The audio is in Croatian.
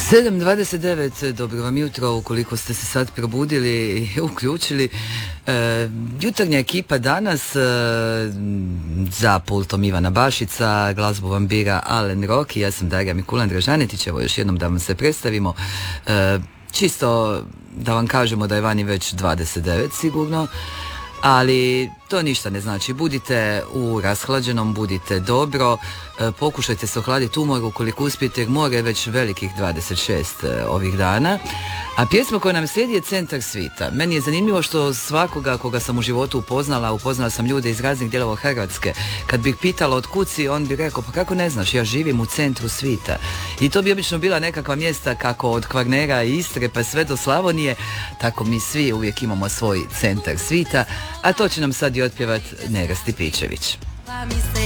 7:29, dobro vam jutro, ukoliko ste se sad probudili i uključili. Jutarnja ekipa danas, za pultom Ivana Bašica, glazbu vam bira Alen Rock i ja sam Darija Mikulan Dražanetić. Evo još jednom da vam se predstavimo. Čisto da vam kažemo da je vani već 29 sigurno, ali to ništa ne znači. Budite u rashlađenom, budite dobro, pokušajte se ohladiti umor ukoliko uspijete, jer more je već velikih 26 ovih dana. A pjesma koja nam slijedi je Centar svita. Meni je zanimljivo što svakoga koga sam u životu upoznala sam ljude iz raznih dijelova Hrvatske. Kad bih pitala od kud si, on bi rekao, pa kako ne znaš, ja živim u centru svita. I to bi obično bila nekakva mjesta kako od Kvarnera i Istre pa sve do Slavonije, tako mi svi uvijek imamo svoj centar svita, a to će nam sad i otpjevat Nera Stipičević. Pa mi se